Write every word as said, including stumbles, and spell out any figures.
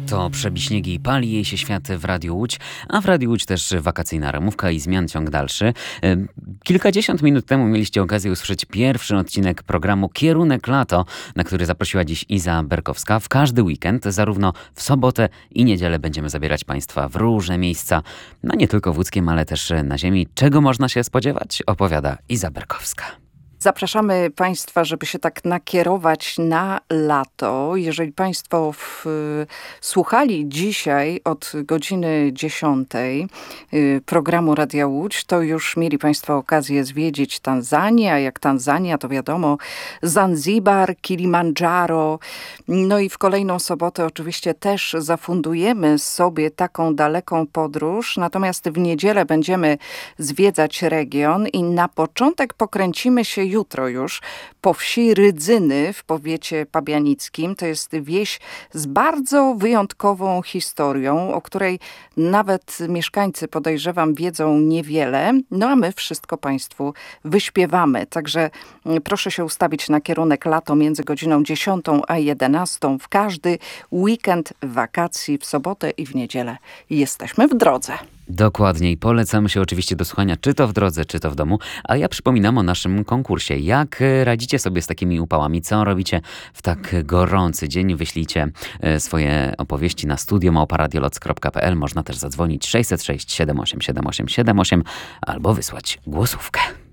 To Przebiśniegi i pali jej się świat w Radiu Łódź, a w Radiu Łódź też wakacyjna ramówka i zmian ciąg dalszy. Kilkadziesiąt minut temu mieliście okazję usłyszeć pierwszy odcinek programu Kierunek Lato, na który zaprosiła dziś Iza Berkowska. W każdy weekend, zarówno w sobotę i niedzielę będziemy zabierać Państwa w różne miejsca, no nie tylko w łódzkiem, ale też na ziemi. Czego można się spodziewać? Opowiada Iza Berkowska. Zapraszamy Państwa, żeby się tak nakierować na lato. Jeżeli Państwo w, słuchali dzisiaj od godziny dziesiątej y, programu Radia Łódź, to już mieli Państwo okazję zwiedzić Tanzanię, a jak Tanzania, to wiadomo, Zanzibar, Kilimandżaro. No i w kolejną sobotę oczywiście też zafundujemy sobie taką daleką podróż. Natomiast w niedzielę będziemy zwiedzać region i na początek pokręcimy się jutro już po wsi Rydzyny w powiecie pabianickim. To jest wieś z bardzo wyjątkową historią, o której nawet mieszkańcy, podejrzewam, wiedzą niewiele. No a my wszystko Państwu wyśpiewamy. Także proszę się ustawić na kierunek lato między godziną dziesiątą a jedenastą w każdy weekend wakacji, w sobotę i w niedzielę. Jesteśmy w drodze. Dokładniej. Polecamy się oczywiście do słuchania, czy to w drodze, czy to w domu. A ja przypominam o naszym konkursie. Jak radzicie sobie z takimi upałami? Co robicie w tak gorący dzień? Wyślijcie swoje opowieści na studio małpa radioloc kropka p l. Można też zadzwonić sześćset sześć siedem osiem siedem osiem siedem osiem albo wysłać głosówkę.